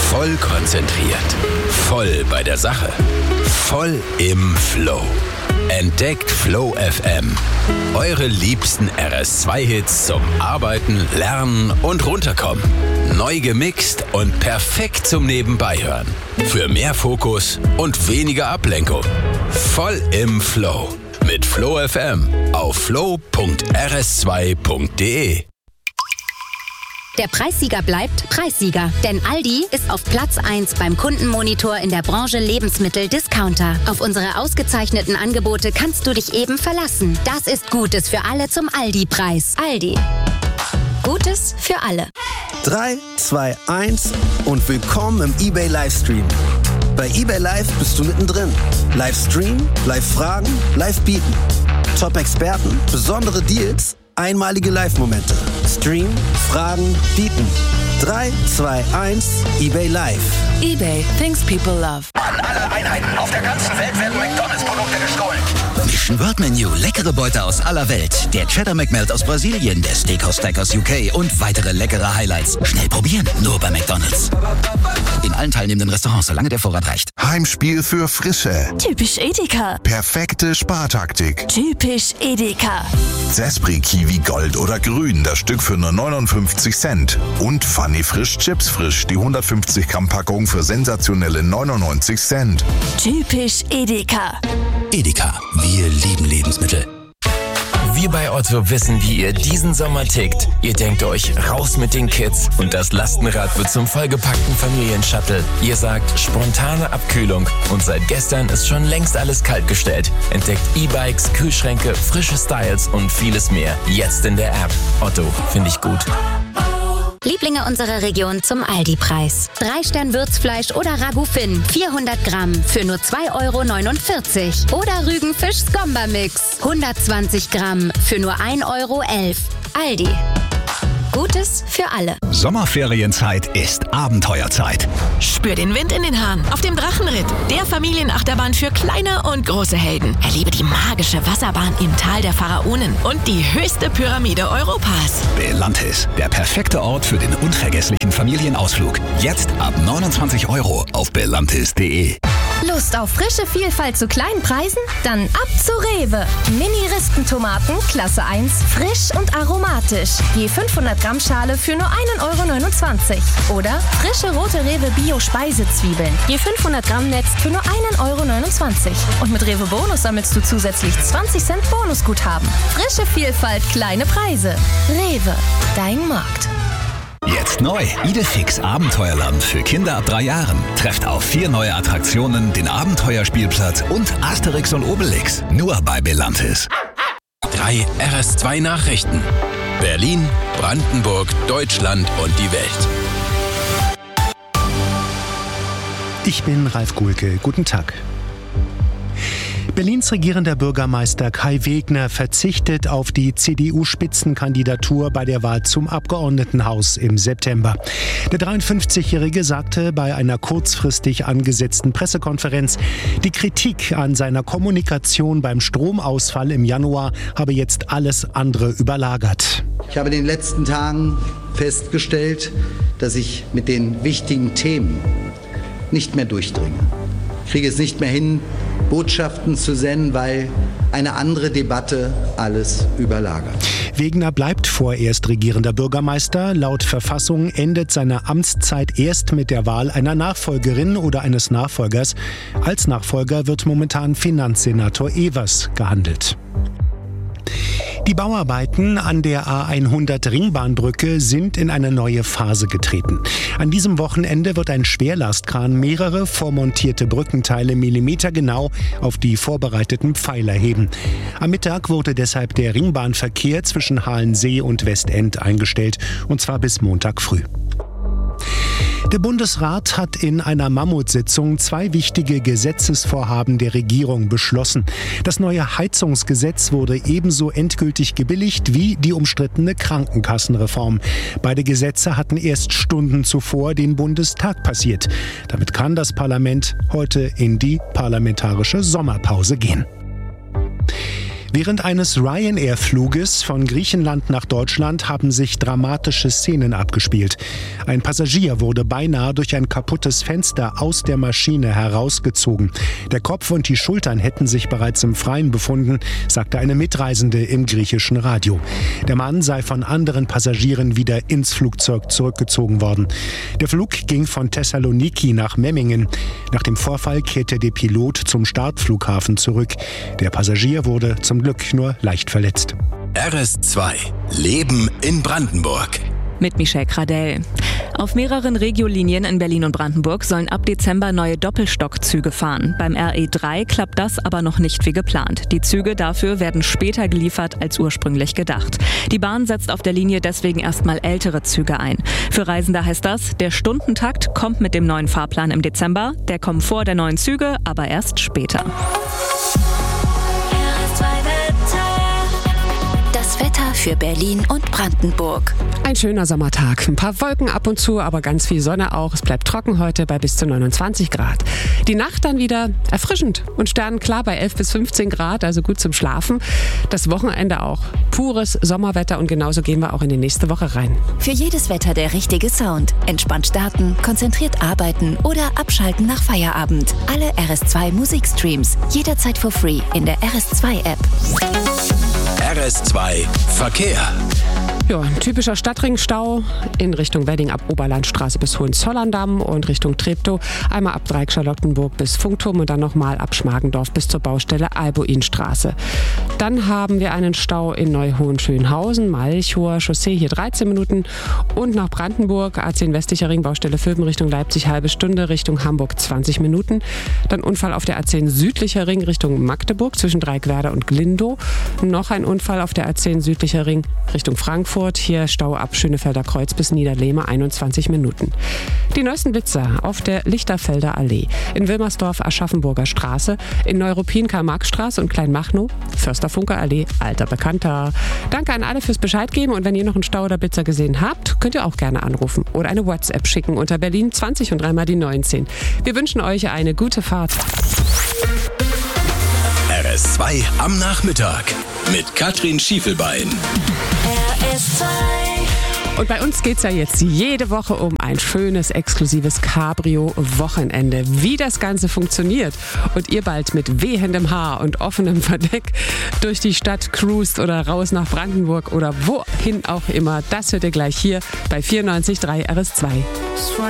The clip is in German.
Voll konzentriert. Voll bei der Sache. Voll im Flow. Entdeckt Flow FM. Eure liebsten RS2-Hits zum Arbeiten, Lernen und Runterkommen. Neu gemixt und perfekt zum Nebenbeihören. Für mehr Fokus und weniger Ablenkung. Voll im Flow. Mit Flow FM auf flow.rs2.de. Der Preissieger bleibt Preissieger, denn Aldi ist auf Platz 1 beim Kundenmonitor in der Branche Lebensmittel-Discounter. Auf unsere ausgezeichneten Angebote kannst du dich eben verlassen. Das ist Gutes für alle zum Aldi-Preis. Aldi. Gutes für alle. 3, 2, 1 und willkommen im eBay Livestream. Bei eBay Live bist du mittendrin. Livestream, Live-Fragen, Live-Bieten. Top-Experten, besondere Deals, einmalige Live-Momente. Stream, Fragen, Bieten. 3, 2, 1, eBay Live. eBay, things people love. An alle Einheiten auf der ganzen Welt werden McDonalds-Produkte gestohlen. Mission World Menu, leckere Beute aus aller Welt. Der Cheddar McMelt aus Brasilien, der Steakhouse Stack aus UK und weitere leckere Highlights. Schnell probieren, nur bei McDonalds. In allen teilnehmenden Restaurants, solange der Vorrat reicht. Heimspiel für Frische. Typisch Edeka. Perfekte Spartaktik. Typisch Edeka. Zespri Kiwi Gold oder Grün, das Stück für nur 59 Cent. Und Funny Frisch Chips Frisch, die 150 Gramm Packung für sensationelle 99 Cent. Typisch Edeka. Edeka, wir lieben Lebensmittel. Wir bei Otto wissen, wie ihr diesen Sommer tickt. Ihr denkt euch, raus mit den Kids und das Lastenrad wird zum vollgepackten Familienshuttle. Ihr sagt, spontane Abkühlung und seit gestern ist schon längst alles kaltgestellt. Entdeckt E-Bikes, Kühlschränke, frische Styles und vieles mehr. Jetzt in der App. Otto, finde ich gut. Lieblinge unserer Region zum Aldi-Preis. 3-Stern-Würzfleisch oder Ragout Finn, 400 Gramm für nur 2,49 €. Oder Rügenfisch-Skomba-Mix, 120 Gramm für nur 1,11 €. Aldi. Gutes für alle. Sommerferienzeit ist Abenteuerzeit. Spür den Wind in den Haaren auf dem Drachenritt, der Familienachterbahn für kleine und große Helden. Erlebe die magische Wasserbahn im Tal der Pharaonen und die höchste Pyramide Europas. Belantis, der perfekte Ort für den unvergesslichen Familienausflug. Jetzt ab 29 € auf belantis.de. Lust auf frische Vielfalt zu kleinen Preisen? Dann ab zu Rewe. Mini-Rispentomaten, Klasse 1, frisch und aromatisch. Je 500 Gramm Schale für nur 1,29 €. Oder frische rote Rewe Bio-Speisezwiebeln. Je 500 Gramm Netz für nur 1,29 €. Und mit Rewe Bonus sammelst du zusätzlich 20 Cent Bonusguthaben. Frische Vielfalt, kleine Preise. Rewe, dein Markt. Jetzt neu. Idefix Abenteuerland für Kinder ab 3 Jahren. Trefft auf 4 neue Attraktionen, den Abenteuerspielplatz und Asterix und Obelix. Nur bei Belantis. 3 RS2 Nachrichten. Berlin, Brandenburg, Deutschland und die Welt. Ich bin Ralf Gulke. Guten Tag. Berlins regierender Bürgermeister Kai Wegner verzichtet auf die CDU-Spitzenkandidatur bei der Wahl zum Abgeordnetenhaus im September. Der 53-Jährige sagte bei einer kurzfristig angesetzten Pressekonferenz, die Kritik an seiner Kommunikation beim Stromausfall im Januar habe jetzt alles andere überlagert. Ich habe in den letzten Tagen festgestellt, dass ich mit den wichtigen Themen nicht mehr durchdringe. Ich kriege es nicht mehr hin, Botschaften zu senden, weil eine andere Debatte alles überlagert. Wegner bleibt vorerst regierender Bürgermeister. Laut Verfassung endet seine Amtszeit erst mit der Wahl einer Nachfolgerin oder eines Nachfolgers. Als Nachfolger wird momentan Finanzsenator Evers gehandelt. Die Bauarbeiten an der A100 Ringbahnbrücke sind in eine neue Phase getreten. An diesem Wochenende wird ein Schwerlastkran mehrere vormontierte Brückenteile millimetergenau auf die vorbereiteten Pfeiler heben. Am Mittag wurde deshalb der Ringbahnverkehr zwischen Halensee und Westend eingestellt, und zwar bis Montag früh. Der Bundesrat hat in einer Mammutsitzung 2 wichtige Gesetzesvorhaben der Regierung beschlossen. Das neue Heizungsgesetz wurde ebenso endgültig gebilligt wie die umstrittene Krankenkassenreform. Beide Gesetze hatten erst Stunden zuvor den Bundestag passiert. Damit kann das Parlament heute in die parlamentarische Sommerpause gehen. Während eines Ryanair-Fluges von Griechenland nach Deutschland haben sich dramatische Szenen abgespielt. Ein Passagier wurde beinahe durch ein kaputtes Fenster aus der Maschine herausgezogen. Der Kopf und die Schultern hätten sich bereits im Freien befunden, sagte eine Mitreisende im griechischen Radio. Der Mann sei von anderen Passagieren wieder ins Flugzeug zurückgezogen worden. Der Flug ging von Thessaloniki nach Memmingen. Nach dem Vorfall kehrte der Pilot zum Startflughafen zurück. Der Passagier wurde zum Glück nur leicht verletzt. RS2 Leben in Brandenburg. Mit Michelle Kradell. Auf mehreren Regiolinien in Berlin und Brandenburg sollen ab Dezember neue Doppelstockzüge fahren. Beim RE3 klappt das aber noch nicht wie geplant. Die Züge dafür werden später geliefert als ursprünglich gedacht. Die Bahn setzt auf der Linie deswegen erstmal ältere Züge ein. Für Reisende heißt das, der Stundentakt kommt mit dem neuen Fahrplan im Dezember, der Komfort der neuen Züge aber erst später. Wetter für Berlin und Brandenburg. Ein schöner Sommertag. Ein paar Wolken ab und zu, aber ganz viel Sonne auch. Es bleibt trocken heute bei bis zu 29 Grad. Die Nacht dann wieder erfrischend und sternenklar bei 11 bis 15 Grad, also gut zum Schlafen. Das Wochenende auch pures Sommerwetter und genauso gehen wir auch in die nächste Woche rein. Für jedes Wetter der richtige Sound. Entspannt starten, konzentriert arbeiten oder abschalten nach Feierabend. Alle RS2 Musikstreams. Jederzeit for free in der RS2-App. RS2 Verkehr. Ja, ein typischer Stadtringstau in Richtung Wedding ab Oberlandstraße bis Hohenzollern-Damm und Richtung Treptow. Einmal ab Dreieck-Charlottenburg bis Funkturm und dann nochmal ab Schmargendorf bis zur Baustelle Albuinstraße. Dann haben wir einen Stau in Neu-Hohenschönhausen, Malchower Chaussee, hier 13 Minuten. Und nach Brandenburg, A10 westlicher Ring, Baustelle Vöben Richtung Leipzig, halbe Stunde, Richtung Hamburg 20 Minuten. Dann Unfall auf der A10 südlicher Ring Richtung Magdeburg zwischen Dreieckwerder und Glindow. Noch ein Unfall auf der A10 südlicher Ring Richtung Frankfurt. Hier Stau ab Schönefelder Kreuz bis Niederlehme 21 Minuten. Die neuesten Blitzer auf der Lichterfelder Allee, in Wilmersdorf Aschaffenburger Straße, in Neuruppin Karl-Marx-Straße und Kleinmachnow, Försterfunker Allee, alter Bekannter. Danke an alle fürs Bescheid geben und wenn ihr noch einen Stau oder Blitzer gesehen habt, könnt ihr auch gerne anrufen oder eine WhatsApp schicken unter Berlin 20 und 3 mal die 19. Wir wünschen euch eine gute Fahrt. RS2 am Nachmittag mit Katrin Schiefelbein. Und bei uns geht's ja jetzt jede Woche um ein schönes, exklusives Cabrio-Wochenende. Wie das Ganze funktioniert und ihr bald mit wehendem Haar und offenem Verdeck durch die Stadt cruist oder raus nach Brandenburg oder wohin auch immer, das hört ihr gleich hier bei 94.3 RS2.